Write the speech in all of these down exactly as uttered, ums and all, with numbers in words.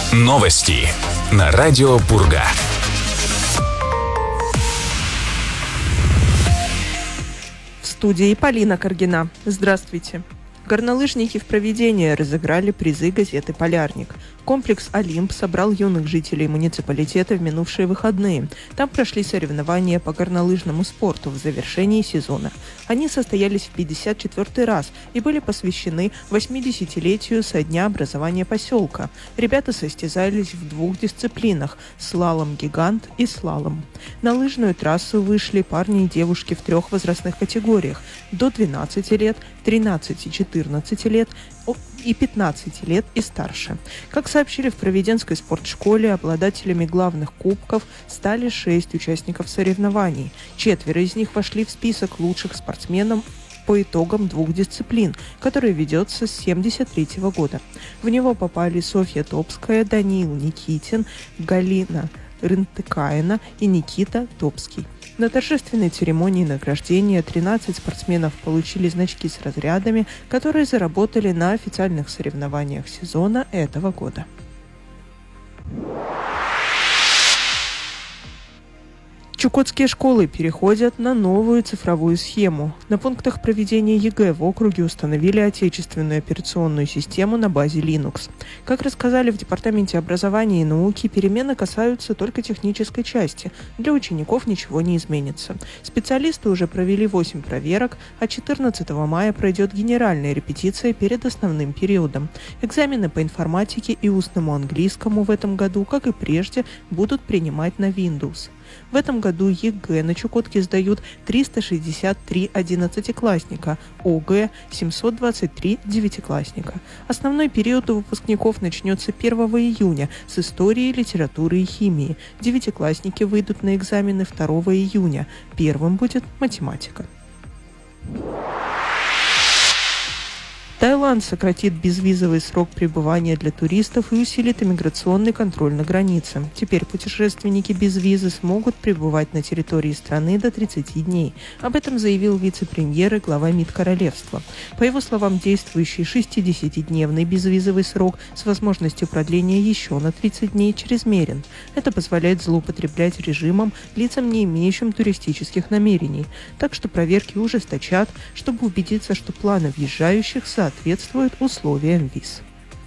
Новости на радио Пурга. В студии Полина Каргина. Здравствуйте. Горнолыжники в проведении разыграли призы газеты «Полярник». Комплекс «Олимп» собрал юных жителей муниципалитета в минувшие выходные. Там прошли соревнования по горнолыжному спорту в завершении сезона. Они состоялись в пятьдесят четвёртый раз и были посвящены восьмидесятилетию со дня образования поселка. Ребята состязались в двух дисциплинах – слалом-гигант и слалом. На лыжную трассу вышли парни и девушки в трех возрастных категориях – до двенадцати лет, тринадцати и четырнадцати лет и пятнадцати лет и старше. Как сообщили в Провиденской спортшколе, обладателями главных кубков стали шесть участников соревнований. Четверо из них вошли в список лучших спортсменов по итогам двух дисциплин, который ведется с семьдесят третьего года. В него попали Софья Топская, Даниил Никитин, Галина Рынтыкаина и Никита Топский. На торжественной церемонии награждения тринадцать спортсменов получили значки с разрядами, которые заработали на официальных соревнованиях сезона этого года. Чукотские школы переходят на новую цифровую схему. На пунктах проведения ЕГЭ в округе установили отечественную операционную систему на базе Linux. Как рассказали в Департаменте образования и науки, перемены касаются только технической части. Для учеников ничего не изменится. Специалисты уже провели восемь проверок, а четырнадцатого мая пройдет генеральная репетиция перед основным периодом. Экзамены по информатике и устному английскому в этом году, как и прежде, будут принимать на Windows. В этом году ЕГЭ на Чукотке сдают триста шестьдесят три одиннадцатиклассника, ОГЭ – семьсот двадцать три девятиклассника. Основной период у выпускников начнется первого июня с истории, литературы и химии. Девятиклассники выйдут на экзамены второго июня. Первым будет математика. Таиланд сократит безвизовый срок пребывания для туристов и усилит иммиграционный контроль на границе. Теперь путешественники без визы смогут пребывать на территории страны до тридцати дней. Об этом заявил вице-премьер и глава МИД королевства. По его словам, действующий шестидесятидневный безвизовый срок с возможностью продления еще на тридцать дней чрезмерен. Это позволяет злоупотреблять режимом лицам, не имеющим туристических намерений. Так что проверки ужесточат, чтобы убедиться, что планы въезжающих соответствуют соответствует условиям виз.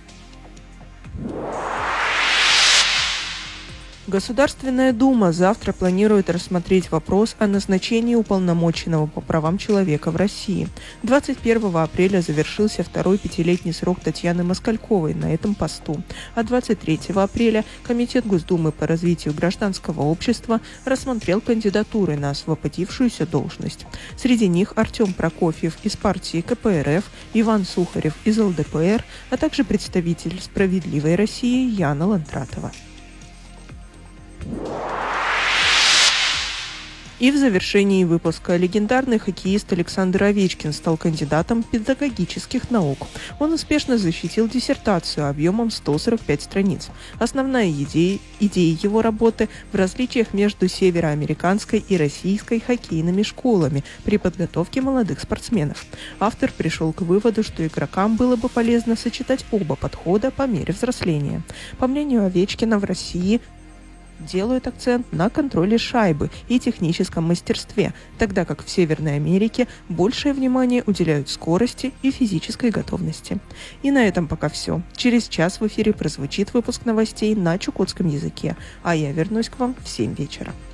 Государственная дума завтра планирует рассмотреть вопрос о назначении уполномоченного по правам человека в России. двадцать первого апреля завершился второй пятилетний срок Татьяны Москальковой на этом посту, а двадцать третьего апреля Комитет Госдумы по развитию гражданского общества рассмотрел кандидатуры на освободившуюся должность. Среди них Артем Прокофьев из партии ка пэ эр эф, Иван Сухарев из эл дэ пэ эр, а также представитель «Справедливой России» Яна Лантратова. И в завершении выпуска легендарный хоккеист Александр Овечкин стал кандидатом педагогических наук. Он успешно защитил диссертацию объемом сто сорок пять страниц. Основная идея, идея его работы в различиях между североамериканской и российской хоккейными школами при подготовке молодых спортсменов. Автор пришел к выводу, что игрокам было бы полезно сочетать оба подхода по мере взросления. По мнению Овечкина, в России делают акцент на контроле шайбы и техническом мастерстве, тогда как в Северной Америке большее внимание уделяют скорости и физической готовности. И на этом пока все. Через час в эфире прозвучит выпуск новостей на чукотском языке, а я вернусь к вам в семь вечера.